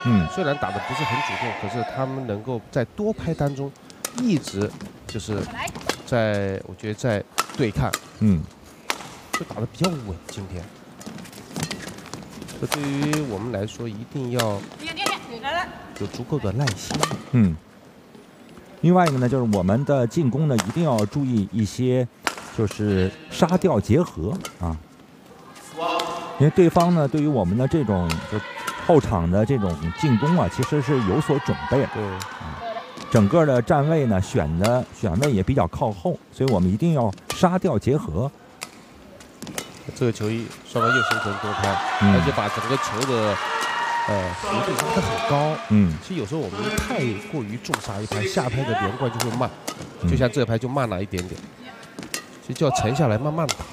虽然打得不是很主动，可是他们能够在多拍当中一直就是我觉得在对抗，就打得比较稳。今天，这对于我们来说一定要有足够的耐心。 另外一个呢，就是我们的进攻呢，一定要注意一些，就是杀吊结合啊，因为对方呢，对于我们的这种就后场的这种进攻啊，其实是有所准备的。 对， 整个的站位呢，选位也比较靠后，所以我们一定要杀吊结合。 这个球双方又形成多拍，而且把整个球的幅度拉得很高。其实有时候我们太过于重杀一拍，下拍的连贯就会慢，就像这拍就慢了一点点，其实就要沉下来慢慢打。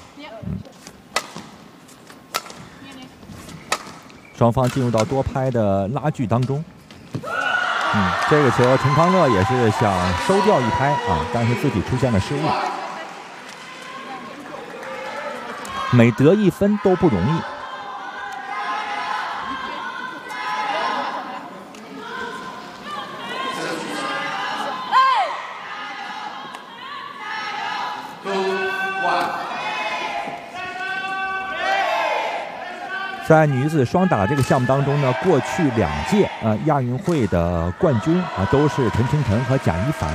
双方进入到多拍的拉锯当中。这个球陈康乐也是想收掉一拍啊，但是自己出现了失误。每得一分都不容易。在女子双打这个项目当中呢，过去2届亚运会的冠军都是陈清晨和贾一凡。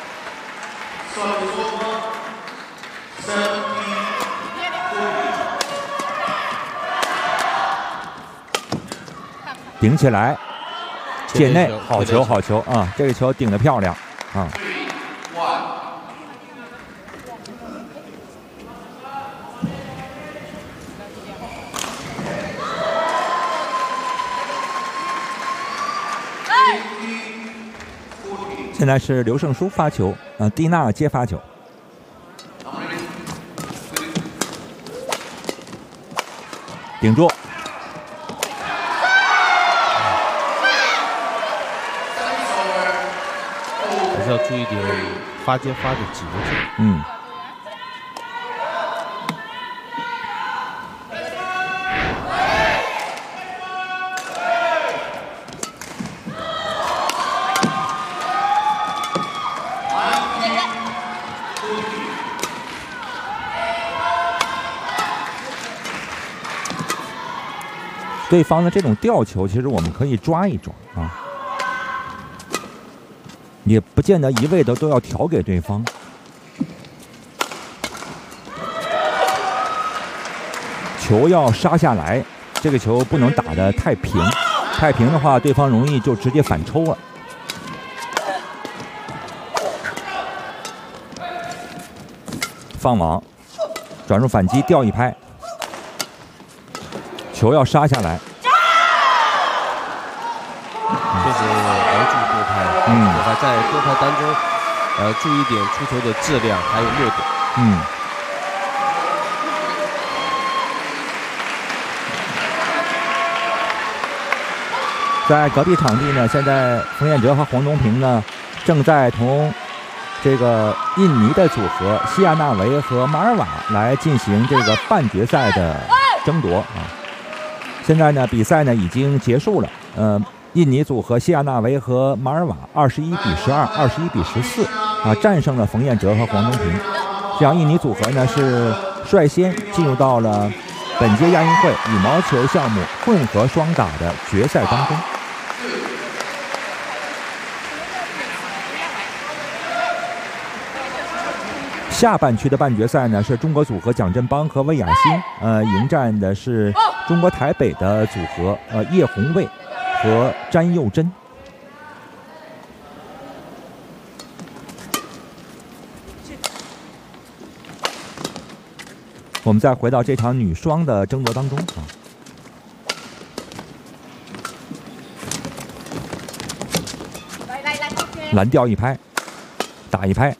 顶起来，界内，好球好球啊！这个球顶得漂亮啊！现在是刘胜书发球，蒂娜接发球，顶住， 还是要注意点发接发的节奏。 对方的这种吊球，其实我们可以抓一抓啊，也不见得一味的都要调给对方。球要杀下来，这个球不能打得太平，太平的话，对方容易就直接反抽了。放网，转入反击，吊一拍。球要杀下来， 就是熬住多拍，在多拍当中，注意一点出球的质量还有落点。 在隔壁场地呢，现在冯彦哲和黄东平呢，正在同这个印尼的组合西亚纳维和马尔瓦来进行这个半决赛的争夺啊。现在呢，比赛呢已经结束了。印尼组合西亚纳维和马尔瓦21-12、21-14战胜了冯彦哲和黄东平。这样，印尼组合呢是率先进入到了本届亚运会羽毛球项目混合双打的决赛当中。下半区的半决赛呢，是中国组合蒋振邦和魏雅欣，迎战的是中国台北的组合，叶红卫和詹佑珍。我们再回到这场女双的争夺当中啊。蓝吊一拍，打一拍。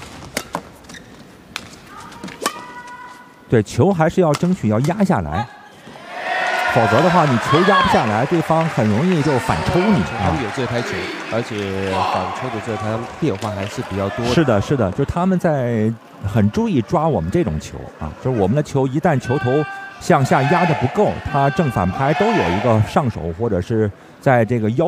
对，球还是要争取要压下来，否则的话，你球压不下来，对方很容易就反抽你。 他们有这拍球，而且反抽的这他们变化还是比较多的。 是的，是的，就是他们在很注意抓我们这种球啊，就是我们的球一旦球头向下压的不够，他正反拍都有一个上手或者是在这个腰